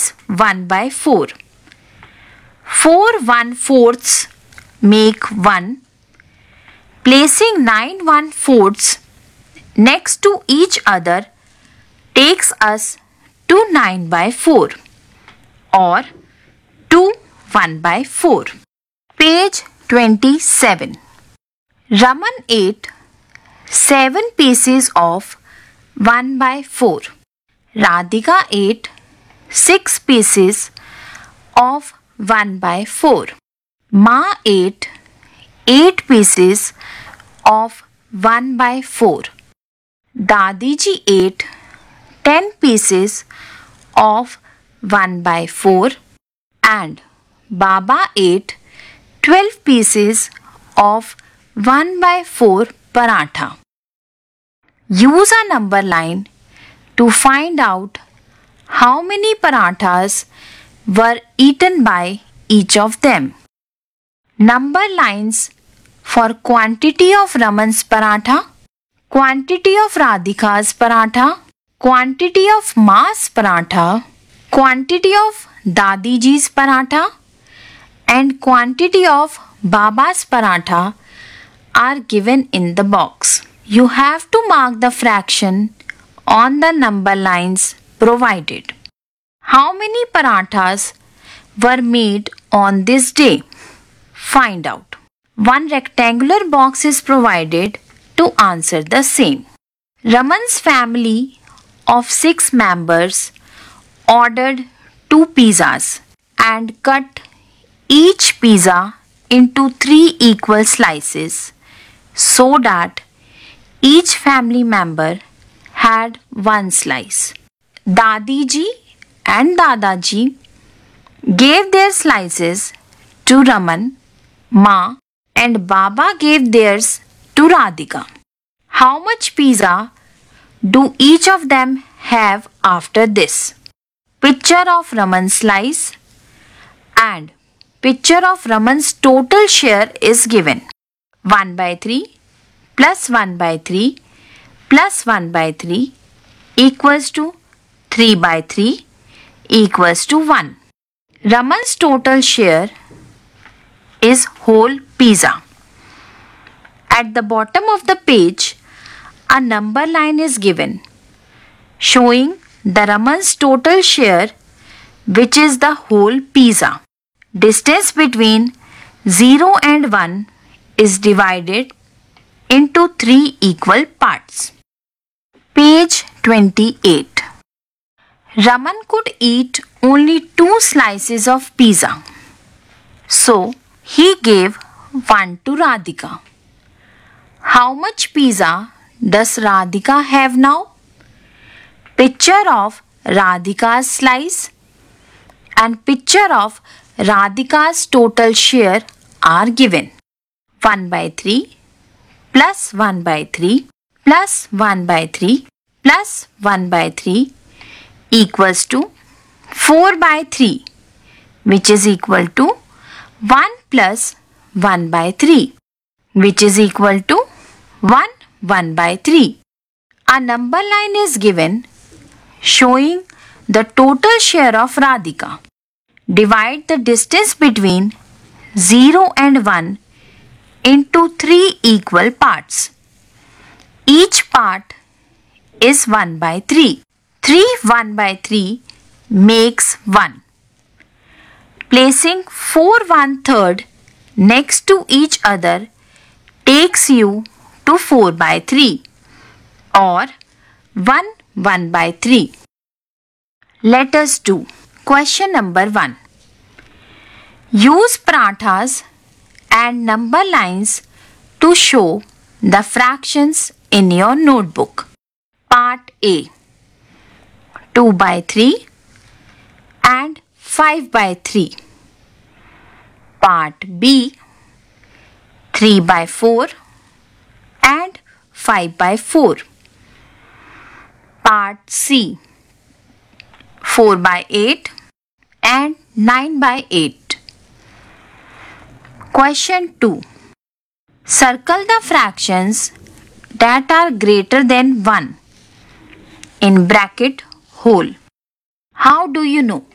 is 1 by 4. 4 1/4 make 1. Placing 9 1/4 next to each other takes us to 9 by 4 or to 1 by 4. Page 27. Raman ate 7 pieces of 1 by 4. Radhika ate 6 pieces of 1 by 4. Ma ate 8 pieces of 1 by 4. Dadiji ate 10 pieces of 1 by 4 and Baba ate 12 pieces of 1 by 4 paratha. Use a number line to find out how many parathas were eaten by each of them. Number lines for quantity of Raman's paratha, quantity of Radhika's paratha, quantity of Ma's paratha, quantity of Dadiji's paratha, and quantity of Baba's paratha are given in the box. You have to mark the fraction on the number lines provided. How many parathas were made on this day? Find out. One rectangular box is provided to answer the same. Raman's family of 6 members ordered 2 pizzas and cut each pizza into 3 equal slices so that each family member had 1 slice. Dadiji and Dadaji gave their slices to Raman, Ma, and Baba gave theirs to Radhika. How much pizza do each of them have after this? Picture of Raman's slice and picture of Raman's total share is given. 1 by 3 plus 1 by 3 plus 1 by 3 equals to 3 by 3 equals to 1. Raman's total share is whole pizza. At the bottom of the page, a number line is given showing the Raman's total share, which is the whole pizza. Distance between 0 and 1 is divided into 3 equal parts. Page 28. Raman could eat only 2 slices of pizza. So, he gave 1 to Radhika. How much pizza does Radhika have now? Picture of Radhika's slice and picture of Radhika's total share are given. 1 by 3 plus 1 by 3 plus 1 by 3 plus 1 by 3 equals to 4 by 3, which is equal to 1 plus 1 by 3, which is equal to 1 by 3. A number line is given showing the total share of Radhika. Divide the distance between 0 and 1 into 3 equal parts. Each part is 1 by 3. 3 1 by 3 makes 1. Placing 4 1/3 next to each other takes you to 4 by 3 or 1 by 3. Let us do question number 1. Use parathas and number lines to show the fractions in your notebook. Part A, 2 by 3 and 5 by 3. Part B, 3 by 4 and 5 by 4. Part C, 4 by 8 and 9 by 8. Question 2. Circle the fractions that are greater than 1 in bracket whole. How do you know?